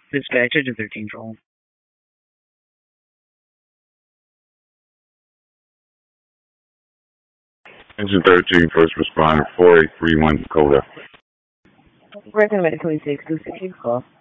Dispatcher to 13 Control. Engine 13, first responder, 4831 Dakota. Recommended 26, 26 call.